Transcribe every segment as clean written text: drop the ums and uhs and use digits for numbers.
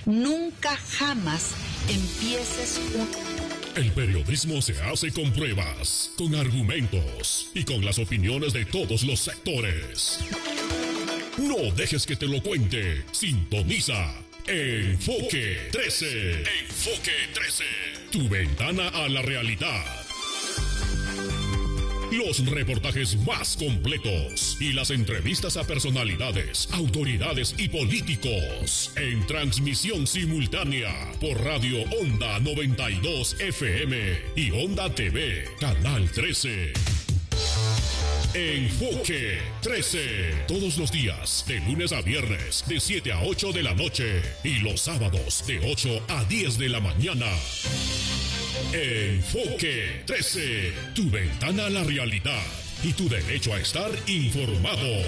Nunca jamás empieces un... El periodismo se hace con pruebas, con argumentos y con las opiniones de todos los sectores. No dejes que te lo cuente. Sintoniza Enfoque 13. Enfoque 13. Tu ventana a la realidad. Los reportajes más completos y las entrevistas a personalidades, autoridades y políticos en transmisión simultánea por Radio Onda 92 FM y Onda TV, Canal 13. Enfoque 13. Todos los días, de lunes a viernes, de 7 a 8 de la noche y los sábados de 8 a 10 de la mañana. Enfoque 13, tu ventana a la realidad y tu derecho a estar informado.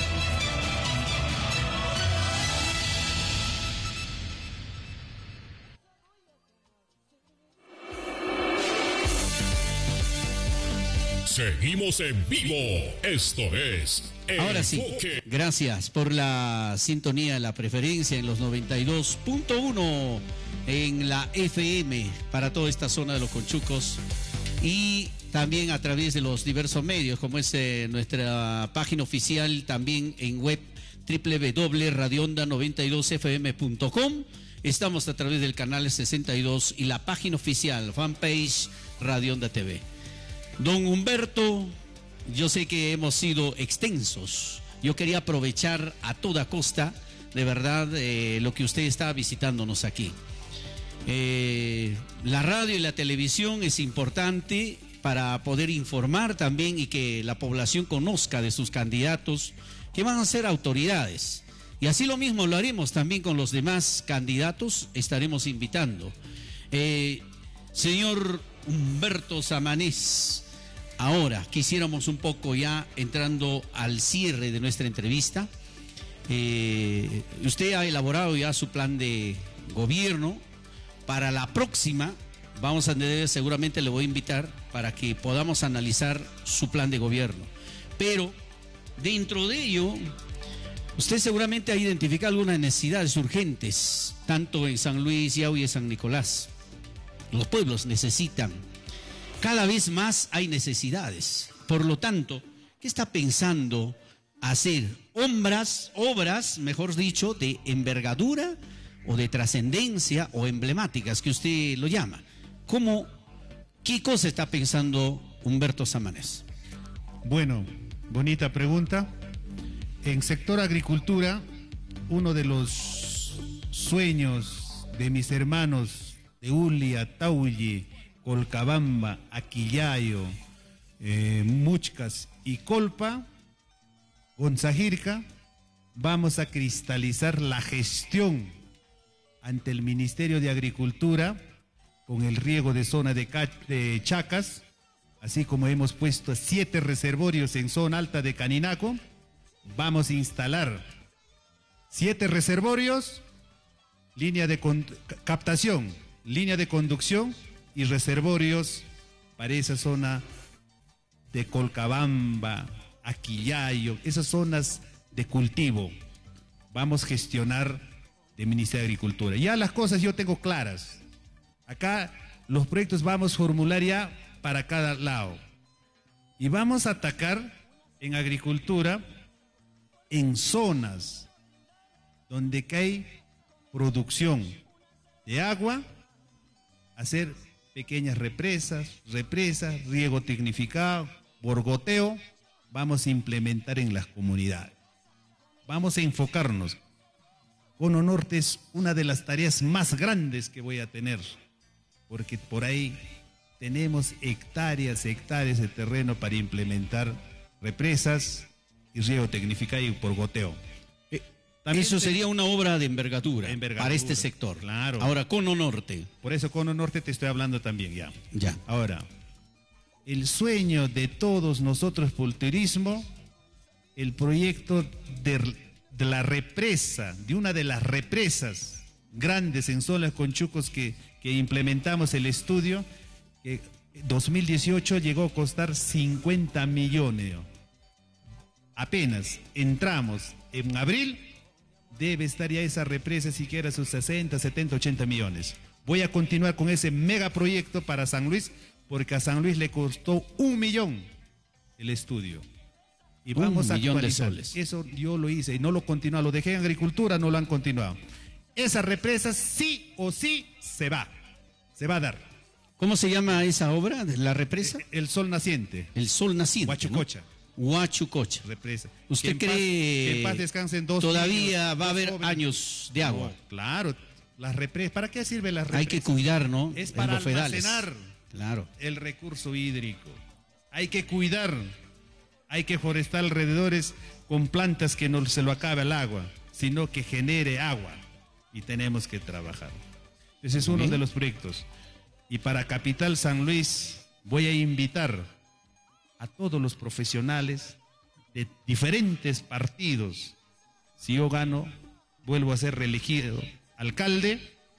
Seguimos en vivo. Esto es Enfoque. Ahora sí, gracias por la sintonía, la preferencia en los 92.1 en la FM para toda esta zona de los Conchucos y también a través de los diversos medios como es nuestra página oficial también en web www.radionda92fm.com. Estamos a través del canal 62 y la página oficial fanpage Radio Onda TV. Don Humberto, yo sé que hemos sido extensos. Yo quería aprovechar a toda costa, de verdad, lo que usted está visitándonos aquí. La radio y la televisión es importante para poder informar también y que la población conozca de sus candidatos que van a ser autoridades. Y así lo mismo lo haremos también con los demás candidatos, estaremos invitando. Señor Humberto Samanés, ahora quisiéramos un poco ya entrando al cierre de nuestra entrevista. Usted ha elaborado ya su plan de gobierno. Para la próxima vamos a tener, seguramente le voy a invitar para que podamos analizar su plan de gobierno. Pero dentro de ello, usted seguramente ha identificado algunas necesidades urgentes, tanto en San Luis, Yaui y San Nicolás. Los pueblos necesitan. Cada vez más hay necesidades. Por lo tanto, ¿qué está pensando hacer? Obras, mejor dicho, de envergadura o de trascendencia o emblemáticas, que usted lo llama. ¿Qué cosa está pensando Humberto Samanés? Bueno, bonita pregunta. En sector agricultura, uno de los sueños de mis hermanos de Ulia, Tauyi, Colcabamba, Aquillayo, Muchcas y Colpa, Gonzagirca, vamos a cristalizar la gestión ante el Ministerio de Agricultura con el riego de zona de Chacas, así como hemos puesto 7 reservorios en zona alta de Caninaco. Vamos a instalar 7 reservorios, línea de captación, línea de conducción y reservorios para esa zona de Colcabamba, Aquillayo, esas zonas de cultivo. Vamos a gestionar del Ministerio de Agricultura. Ya las cosas yo tengo claras. Acá los proyectos vamos a formular ya para cada lado. Y vamos a atacar en agricultura en zonas donde hay producción de agua, hacer pequeñas represas, riego tecnificado, borgoteo, vamos a implementar en las comunidades. Vamos a enfocarnos. Cono Norte es una de las tareas más grandes que voy a tener, porque por ahí tenemos hectáreas de terreno para implementar represas y riego tecnificado y borgoteo. Eso sería una obra de envergadura para este sector. Claro. Ahora, Cono Norte. Por eso Cono Norte te estoy hablando también ya. Ya. Ahora, el sueño de todos nosotros por el turismo, el proyecto de la represa, de una de las represas grandes en zonas Conchucos que implementamos el estudio, que 2018 llegó a costar 50 millones. Apenas entramos en abril, debe estar ya esa represa siquiera sus 60, 70, 80 millones. Voy a continuar con ese megaproyecto para San Luis, porque a San Luis le costó 1 millón el estudio. Y vamos a 1 millón de actualizar. soles. Eso yo lo hice y no lo continué, lo dejé en agricultura, no lo han continuado. Esa represa sí o sí se va a dar. ¿Cómo se llama esa obra de la represa? El sol naciente, El sol naciente. Huachucocha. ¿no? Huachucocha. Represa. ¿Usted Que cree en paz descansen dos todavía niños, va a dos haber jóvenes? años de agua? No, claro, las represas, ¿para qué sirven las represas? Hay que cuidar, ¿no? Es En para los fedales. almacenar Claro. el recurso hídrico. Hay que cuidar, hay que forestar alrededores con plantas que no se lo acabe el agua, sino que genere agua. Y tenemos que trabajar. Ese es uno de los proyectos. Y para Capital San Luis voy a invitar a todos los profesionales de diferentes partidos. Si yo gano, vuelvo a ser reelegido alcalde,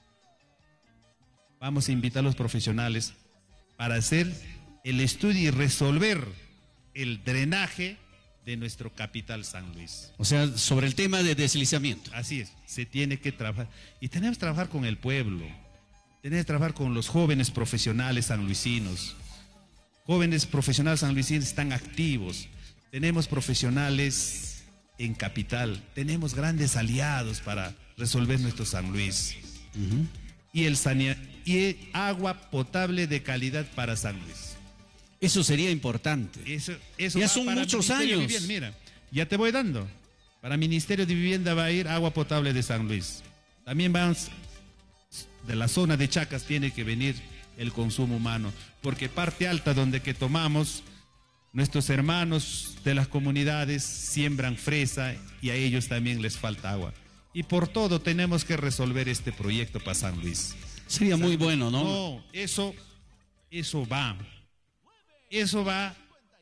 vamos a invitar a los profesionales para hacer el estudio y resolver el drenaje de nuestro Capital San Luis. O sea, sobre el tema de deslizamiento. Así es, se tiene que trabajar. Y tenemos que trabajar con el pueblo, tenemos que trabajar con los jóvenes profesionales sanluisinos. Jóvenes profesionales sanluisinos están activos. Tenemos profesionales en Capital, tenemos grandes aliados para resolver nuestro San Luis. Y y agua potable de calidad para San Luis. Eso sería importante. Eso Ya va son para muchos Ministerio de años. Vivienda. Mira, ya te voy dando. Para Ministerio de Vivienda va a ir agua potable de San Luis. También vamos de la zona de Chacas tiene que venir el consumo humano, porque parte alta donde que tomamos, nuestros hermanos de las comunidades siembran fresa y a ellos también les falta agua. Y por todo tenemos que resolver este proyecto para San Luis. Sería muy bueno, ¿no? No, eso va. Eso va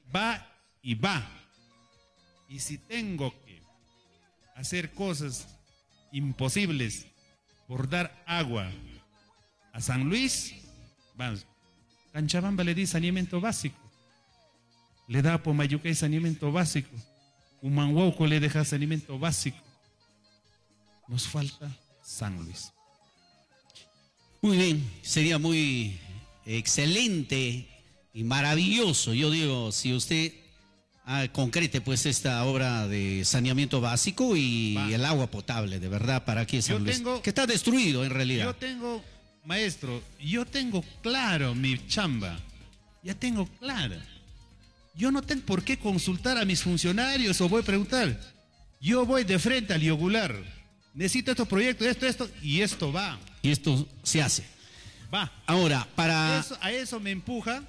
y va. Y si tengo que hacer cosas imposibles por dar agua a San Luis, vamos. Canchabamba le di saneamiento básico. Le da a Pomayucay saneamiento básico. Humanhuauco le deja saneamiento básico. Nos falta San Luis. Muy bien, sería muy excelente y maravilloso, yo digo, si usted concrete pues esta obra de saneamiento básico y el agua potable, de verdad, para aquí en San Luis, que está destruido en realidad. Maestro, yo tengo claro mi chamba, ya tengo clara. Yo no tengo por qué consultar a mis funcionarios o voy a preguntar. Yo voy de frente al yugular. Necesito estos proyectos, esto, y esto va. Y esto se hace. Va. Ahora, A eso me empuja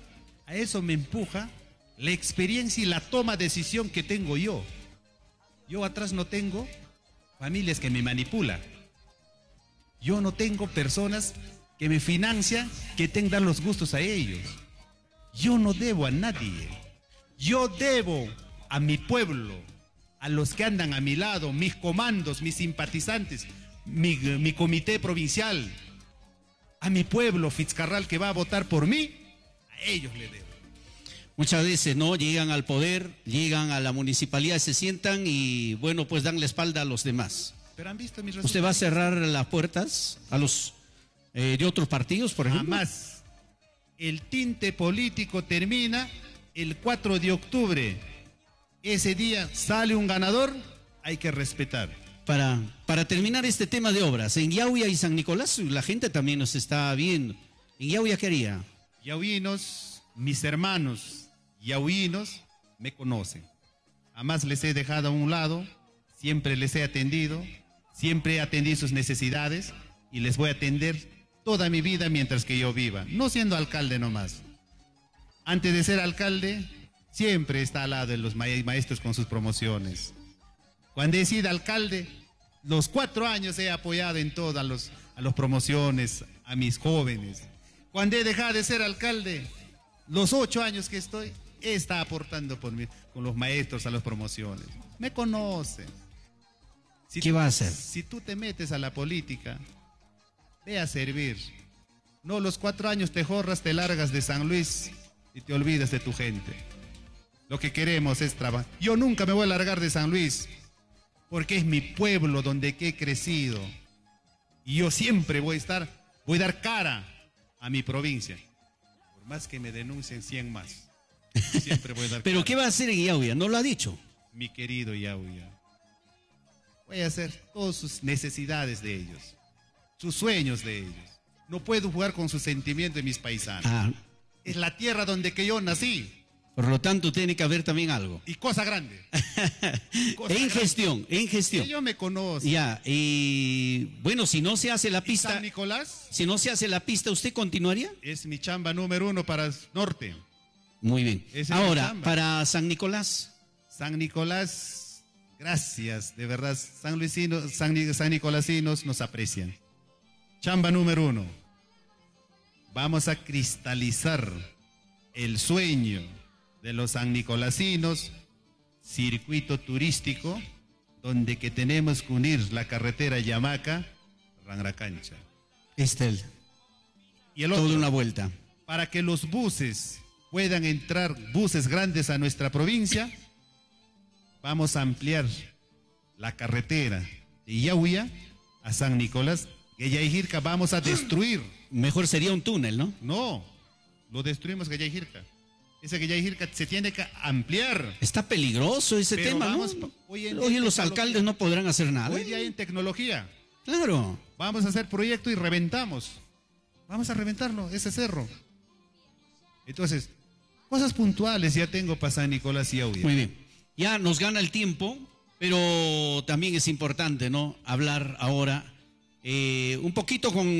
la experiencia y la toma de decisión que tengo yo. Yo atrás no tengo familias que me manipulan. Yo no tengo personas que me financian, que tengan los gustos a ellos. Yo no debo a nadie. Yo debo a mi pueblo, a los que andan a mi lado, mis comandos, mis simpatizantes, mi comité provincial, a mi pueblo Fitzcarral que va a votar por mí, a ellos le debo. Muchas veces, ¿no? Llegan al poder, llegan a la municipalidad, se sientan y, bueno, pues dan la espalda a los demás. Pero han visto mis resultados. ¿Usted va a cerrar las puertas a los de otros partidos, por ejemplo? Jamás. El tinte político termina el 4 de octubre. Ese día sale un ganador, hay que respetar. Para terminar este tema de obras, en Yauya y San Nicolás la gente también nos está viendo. ¿En Yauya qué haría? Yauinos, mis hermanos yauinos me conocen. Jamás les he dejado a un lado, siempre les he atendido, siempre he atendido sus necesidades y les voy a atender toda mi vida mientras que yo viva, no siendo alcalde nomás. Antes de ser alcalde, siempre está al lado de los maestros con sus promociones. Cuando he sido alcalde, los 4 años he apoyado en todas a las promociones, a mis jóvenes. Cuando he dejado de ser alcalde, los 8 años que estoy, he estado aportando por mí, con los maestros a las promociones. Me conocen. ¿Qué va a hacer? Si tú te metes a la política, ve a servir. No, los 4 años te jorras, te largas de San Luis y te olvidas de tu gente. Lo que queremos es trabajar. Yo nunca me voy a largar de San Luis, porque es mi pueblo donde he crecido. Y yo siempre voy a dar cara a mi provincia. Por más que me denuncien 100 más. Siempre voy a dar ¿Pero cara. qué va a hacer en Yauya? No lo ha dicho. Mi querido Yauya, voy a hacer todas sus necesidades de ellos, sus sueños de ellos. No puedo jugar con sus sentimientos de mis paisanos. Ah, Es la tierra donde que yo nací. por lo tanto, tiene que haber también algo. Y cosa grande. Cosa En grande. gestión, en gestión. Ellos me conocen. Ya, y bueno, si no se hace la ¿Y pista, San Nicolás? si no se hace la pista, ¿usted continuaría? Es mi chamba número 1 para el norte. Muy bien. Esa es mi Ahora, chamba. para San Nicolás, San Nicolás, gracias, de verdad, San Nicolasinos nos aprecian. Chamba número 1. Vamos a cristalizar el sueño de los San Nicolasinos, circuito turístico, donde que tenemos que unir la carretera Yamaca-Ranracancha. Estel, Y el toda otro, una vuelta. para que los buses puedan entrar, buses grandes a nuestra provincia, vamos a ampliar la carretera de Yauya a San Nicolás. Gayayjirca vamos a destruir. Mejor sería un túnel, ¿no? No, lo destruimos Gayayjirca. Ese Gayayjirca se tiene que ampliar. Está peligroso ese Pero tema, vamos, ¿no? hoy en Oye, día los tecnología. alcaldes no podrán hacer nada. Hoy día hay tecnología. Claro. Vamos a hacer proyecto y reventamos. Vamos a reventarlo, ese cerro. Entonces, cosas puntuales ya tengo para San Nicolás y Yauya. Muy bien. Ya nos gana el tiempo, pero también es importante, ¿no? Hablar ahora un poquito con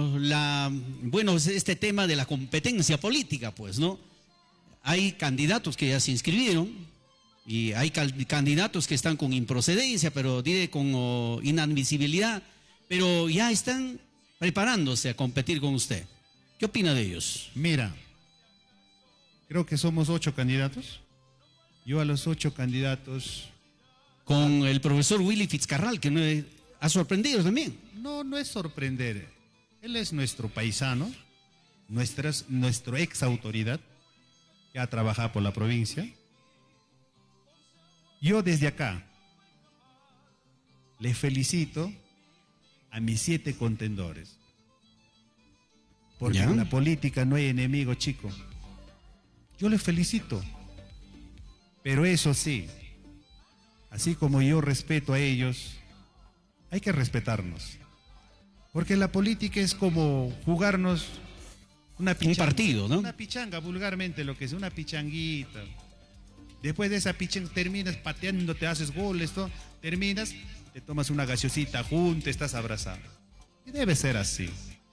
este tema de la competencia política, pues, ¿no? Hay candidatos que ya se inscribieron y hay candidatos que están con improcedencia, pero diré con inadmisibilidad, pero ya están preparándose a competir con usted. ¿Qué opina de ellos? Mira, creo que somos 8 candidatos. Yo a los 8 candidatos, Con el profesor Willy Fitzcarral, que ha sorprendido también. no es sorprender. Él es nuestro paisano, nuestro ex autoridad, que ha trabajado por la provincia. Yo desde acá le felicito a mis 7 contendores. Porque ¿Ya? en la política no hay enemigo, chico. Yo les felicito. Pero eso sí, así como yo respeto a ellos, hay que respetarnos. Porque la política es como jugarnos una pichanga. Un partido, ¿no? Una pichanga, vulgarmente lo que es, una pichanguita. Después de esa pichanga terminas pateando, te haces goles, todo. Terminas, te tomas una gaseosita junto, estás abrazado. Y debe ser así.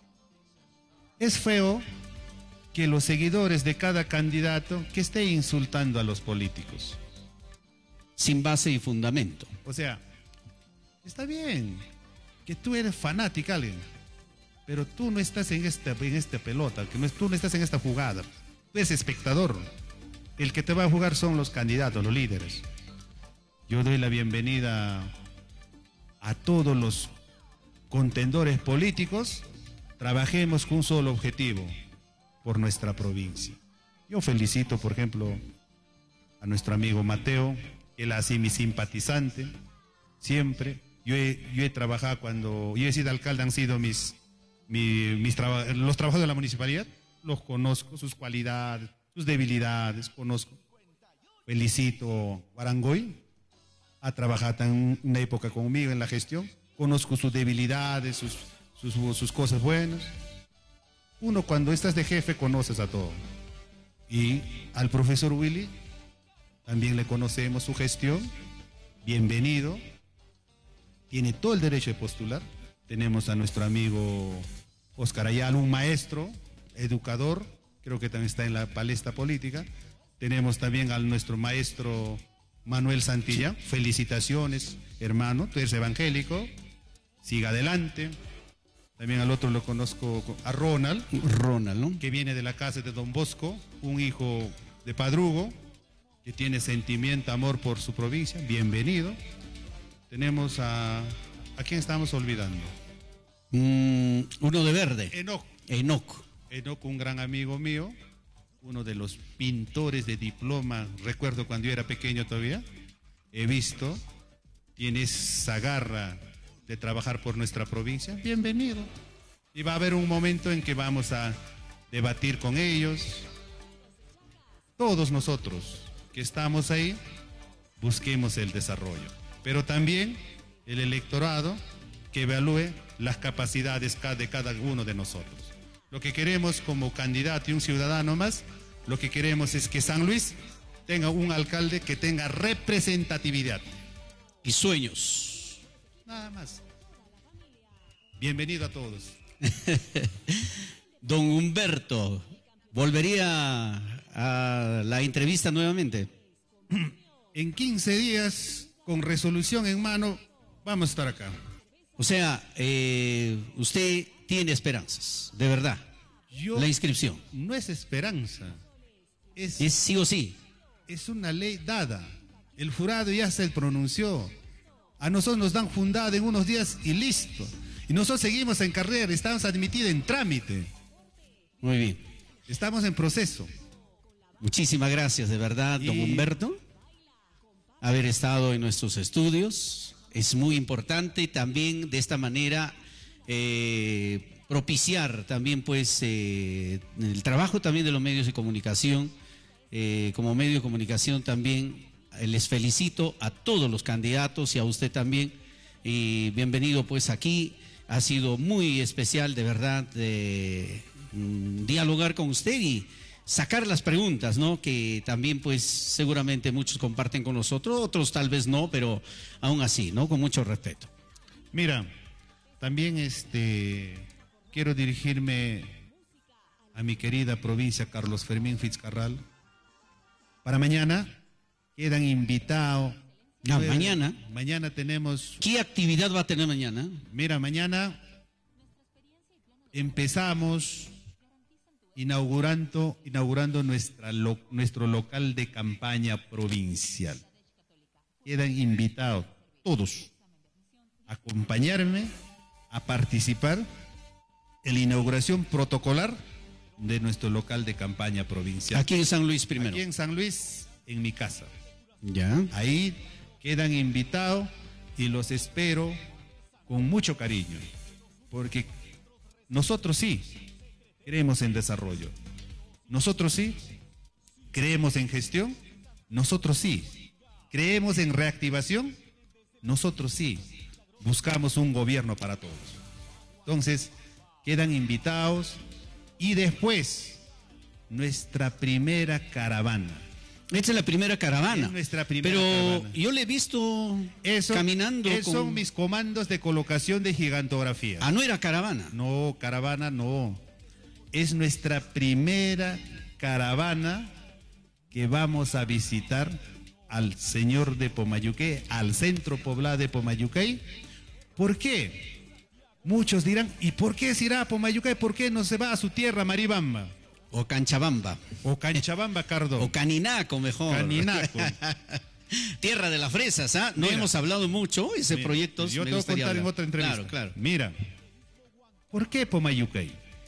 Es feo que los seguidores de cada candidato que esté insultando a los políticos. Sin base y fundamento. O sea, está bien que tú eres fanática alguien, pero tú no estás en esta pelota, tú no estás en esta jugada. Tú eres espectador. El que te va a jugar son los candidatos, los líderes. Yo doy la bienvenida a todos los contendores políticos. Trabajemos con un solo objetivo, por nuestra provincia. Yo felicito, por ejemplo, a nuestro amigo Mateo, él ha sido mi simpatizante, siempre. Yo he trabajado cuando yo he sido alcalde, han sido los trabajadores de la municipalidad, los conozco, sus cualidades, sus debilidades, conozco. Felicito a Guarangoy, ha trabajado en una época conmigo en la gestión, conozco sus debilidades, sus cosas buenas. Uno cuando estás de jefe conoces a todo. Y al profesor Willy también le conocemos su gestión, bienvenido. Tiene todo el derecho de postular. Tenemos a nuestro amigo Oscar Ayala, un maestro, educador, creo que también está en la palestra política. Tenemos también a nuestro maestro Manuel Santilla. Felicitaciones, hermano, tú eres evangélico, siga adelante. También al otro lo conozco, a Ronald, ¿No? que viene de la casa de Don Bosco, un hijo de Padrugo, que tiene sentimiento, amor por su provincia. Bienvenido. Tenemos ¿a quién estamos olvidando? Uno de verde. Enoc, un gran amigo mío, uno de los pintores de diploma, recuerdo cuando yo era pequeño todavía, he visto, tiene esa garra de trabajar por nuestra provincia, bienvenido. Y va a haber un momento en que vamos a debatir con ellos. Todos nosotros que estamos ahí, busquemos el desarrollo. Pero también el electorado que evalúe las capacidades de cada uno de nosotros. Lo que queremos como candidato y un ciudadano más, lo que queremos es que San Luis tenga un alcalde que tenga representatividad. Y sueños. Nada más. Bienvenido a todos. Don Humberto, ¿volvería a la entrevista nuevamente? En 15 días, con resolución en mano, vamos a estar acá. O sea, usted tiene esperanzas, de verdad. La inscripción. No es esperanza. Es sí o sí. Es una ley dada. El jurado ya se pronunció. A nosotros nos dan fundada en unos días y listo. Y nosotros seguimos en carrera, estamos admitidos en trámite. Muy bien. Estamos en proceso. Muchísimas gracias, de verdad, don Humberto, haber estado en nuestros estudios. Es muy importante también de esta manera propiciar también pues el trabajo también de los medios de comunicación. Como medio de comunicación también les felicito a todos los candidatos y a usted también. Y bienvenido pues aquí. Ha sido muy especial, de verdad, dialogar con usted y sacar las preguntas, ¿no? Que también, pues, seguramente muchos comparten con nosotros, otros tal vez no, pero aún así, ¿no? Con mucho respeto. Mira, también quiero dirigirme a mi querida provincia, Carlos Fermín Fitzcarral. Para mañana quedan invitados. Mañana. Mañana tenemos... ¿Qué actividad va a tener mañana? Mira, mañana empezamos inaugurando nuestro local de campaña provincial. Quedan invitados todos a acompañarme a participar en la inauguración protocolar de nuestro local de campaña provincial. Aquí en San Luis primero. Aquí en San Luis, en mi casa. Ya. Ahí quedan invitados y los espero con mucho cariño, porque nosotros sí creemos en desarrollo, nosotros sí creemos en gestión, nosotros sí creemos en reactivación, nosotros sí buscamos un gobierno para todos. Entonces, quedan invitados y después nuestra primera caravana. Esta es la primera caravana. Es nuestra primera Pero caravana. yo le he visto caminando. Son mis comandos de colocación de gigantografía. Ah, no era caravana. No, caravana no. Es nuestra primera caravana que vamos a visitar al señor de Pomayuquén, al centro poblado de Pomayuquén. ¿Por qué? Muchos dirán, ¿y por qué se irá a Pomayuquén? ¿Por qué no se va a su tierra, Maribamba? O Canchabamba. O Canchabamba, Cardo. O Caninaco, mejor. Caninaco. Tierra de las fresas, ¿ah? No hemos hablado mucho, ese proyecto. Yo te voy a contar en otra entrevista. Claro, claro. Mira, ¿por qué Pomayuquén?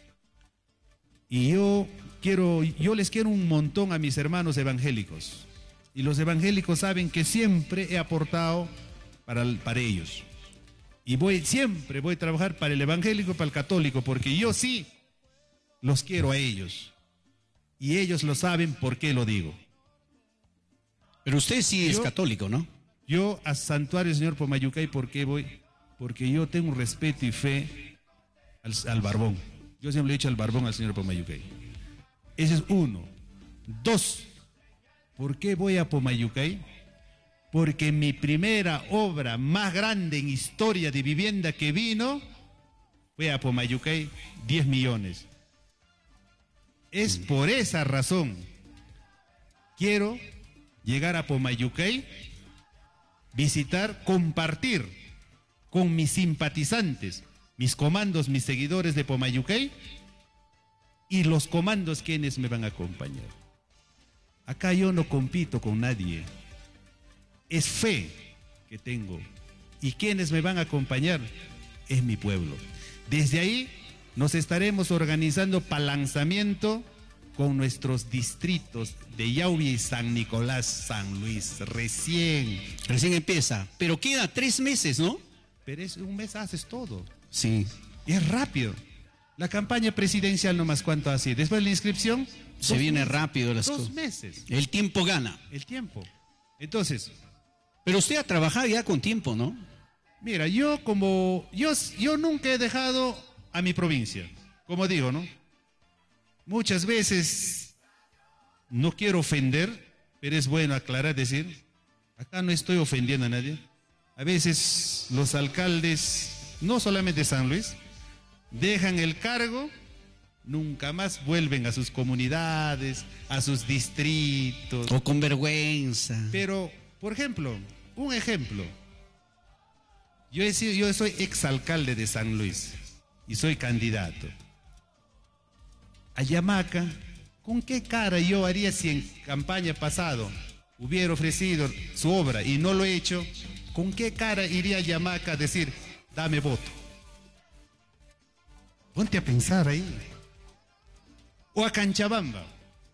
Y yo les quiero un montón a mis hermanos evangélicos. Y los evangélicos saben que siempre he aportado para ellos. Y siempre voy a trabajar para el evangélico y para el católico, porque yo sí los quiero a ellos. Y ellos lo saben por qué lo digo. Pero usted sí es católico, ¿no? Yo a Santuario del Señor Pomayuquén, ¿por qué voy? Porque yo tengo respeto y fe al Barbón. Yo siempre le he dicho al Barbón al Señor Pomayuquén. Ese es uno. Dos, ¿por qué voy a Pomayuquén? Porque mi primera obra más grande en historia de vivienda que vino fue a Pomayuquén, 10 millones. Es por esa razón. Quiero llegar a Pomayuquén, visitar, compartir con mis simpatizantes, mis comandos, mis seguidores de Pomayuquén y los comandos quienes me van a acompañar. Acá yo no compito con nadie. Es fe que tengo. Y quienes me van a acompañar es mi pueblo. Desde ahí nos estaremos organizando para el lanzamiento con nuestros distritos de Yaubia y San Nicolás, San Luis, recién. Recién empieza, pero queda 3 meses, ¿no? Pero es un mes haces todo. Sí. Y es rápido. La campaña presidencial nomás cuánto hace. Después de la inscripción. Se viene meses, rápido las 2 cosas. meses. El tiempo gana. El tiempo. Entonces, Pero usted ha trabajado ya con tiempo, ¿no? mira, yo nunca he dejado a mi provincia. Como digo, ¿no? Muchas veces no quiero ofender, pero es bueno aclarar, decir, acá no estoy ofendiendo a nadie. A veces los alcaldes, no solamente de San Luis, dejan el cargo, nunca más vuelven a sus comunidades, a sus distritos. O con vergüenza. Pero, por ejemplo, un ejemplo. Yo soy exalcalde de San Luis y soy candidato. A Yamaca, ¿con qué cara yo haría si en campaña pasado hubiera ofrecido su obra y no lo he hecho? ¿Con qué cara iría a Yamaca a decir, dame voto? Ponte a pensar ahí. O a Canchabamba.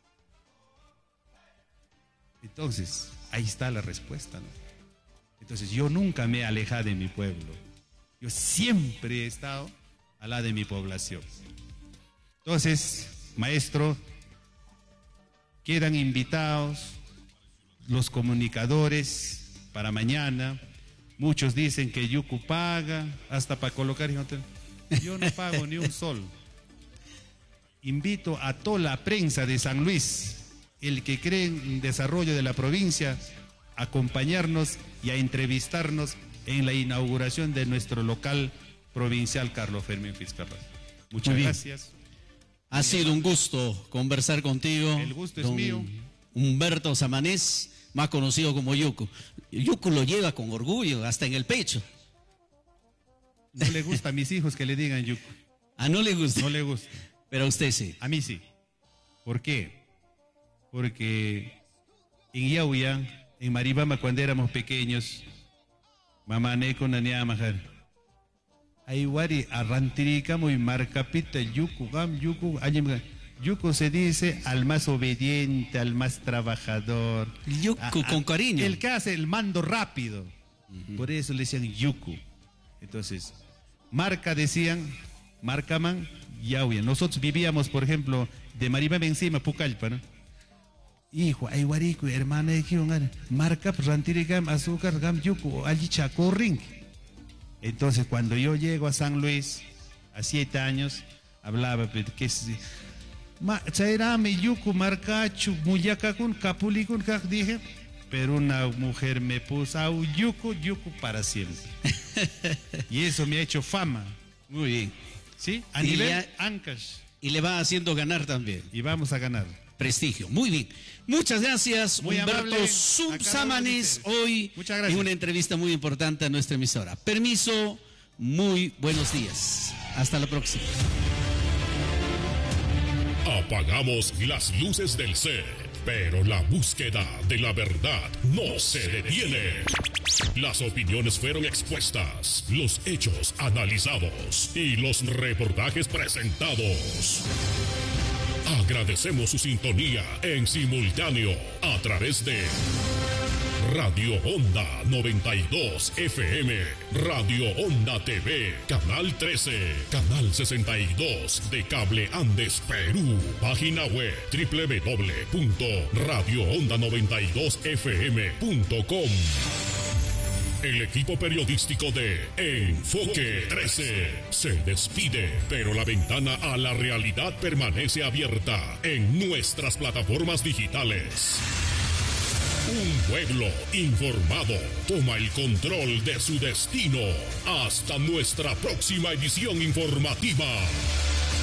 Entonces, ahí está la respuesta, ¿no? Entonces, yo nunca me he alejado de mi pueblo. Yo siempre he estado al lado de mi población. Entonces, maestro, quedan invitados los comunicadores para mañana. Muchos dicen que Yucu paga hasta para colocar en hotel. Yo no pago ni un sol. Invito a toda la prensa de San Luis, el que cree en el desarrollo de la provincia, a acompañarnos y a entrevistarnos en la inauguración de nuestro local provincial Carlos Fermín Vizcarra. Muchas gracias. Ha sido un gusto conversar contigo. El gusto es mío. Humberto Samanés, más conocido como Yucu. Yucu lo lleva con orgullo, hasta en el pecho. No le gusta a mis hijos que le digan Yucu. ¿Ah, no le gusta? No le gusta. Pero a usted sí. A mí sí. ¿Por qué? Porque en Yauyán, en Maribama, cuando éramos pequeños, mamá neko naniamajar. Ayuari arrantiricamo y marcapita yuku gam yuku ayem. Yuku se dice al más obediente, al más trabajador. Yuku con cariño. El que hace el mando rápido. Por eso le decían yuku. Entonces, marca decían, marcaman, Yauyán. Nosotros vivíamos, por ejemplo, de Maribama encima, Pucallpa, ¿no? Hijo, ayuarico, hermana de marca rantiricam azúcar gam yuku allí chacorring. Entonces, cuando yo llego a San Luis, a 7 años, hablaba que es chairame yuku marcachu muyacacun capulicun kak dije, pero una mujer me puso au yuku para siempre. Y eso me ha hecho fama. Muy bien. ¿Sí? A Y nivel ya- Ancash. Y le va haciendo ganar también. Y vamos a ganar. Prestigio. Muy bien. Muchas gracias, Muy Humberto amable a cada Subsamanes, uno de ustedes. hoy Muchas gracias. en una entrevista muy importante a nuestra emisora. Permiso, muy buenos días. Hasta la próxima. Apagamos las luces del set, pero la búsqueda de la verdad no se detiene. Las opiniones fueron expuestas, los hechos analizados y los reportajes presentados. Agradecemos su sintonía en simultáneo a través de Radio Onda 92 FM, Radio Onda TV, Canal 13, Canal 62 de Cable Andes, Perú. Página web www.radioonda92fm.com. El equipo periodístico de Enfoque 13 se despide, pero la ventana a la realidad permanece abierta en nuestras plataformas digitales. Un pueblo informado toma el control de su destino. Hasta nuestra próxima edición informativa.